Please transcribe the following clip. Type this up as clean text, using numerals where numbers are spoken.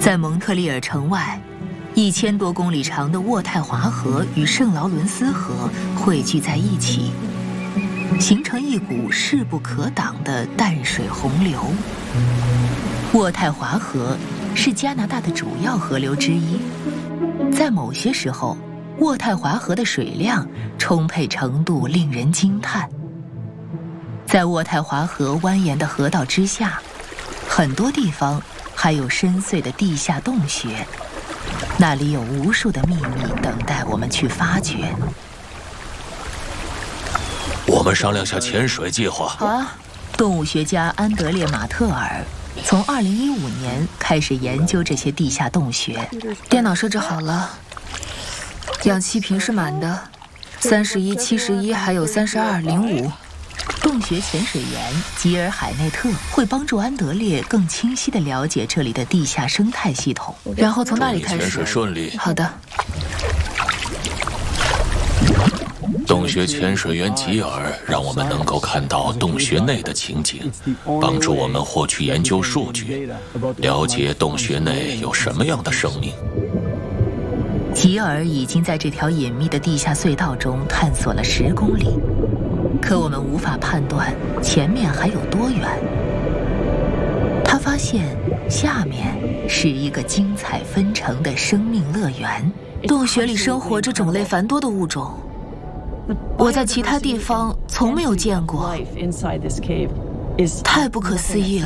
在蒙特利尔城外，1000多公里长的渥太华河与圣劳伦斯河汇聚在一起，形成一股势不可挡的淡水洪流。渥太华河是加拿大的主要河流之一，在某些时候，渥太华河的水量充沛程度令人惊叹。在渥太华河蜿蜒的河道之下，很多地方还有深邃的地下洞穴，那里有无数的秘密等待我们去发掘。 我们商量下潜水计划。 好啊，动物学家安德烈·马特尔从2015年开始研究这些地下洞穴。 电脑设置好了，氧气瓶是满的，31、71还有32、05。 洞穴潜水员吉尔·海内特会帮助安德烈更清晰地了解这里的地下生态系统。 然后从那里开始。 潜水顺利。 好的。 洞穴潜水员吉尔让我们能够看到洞穴内的情景，帮助我们获取研究数据，了解洞穴内有什么样的生命。 吉尔已经在这条隐秘的地下隧道中探索了10公里，可我们无法判断前面还有多远。他发现下面是一个精彩纷呈的生命乐园。 洞穴里生活着种类繁多的物种，我在其他地方从没有见过，太不可思议了。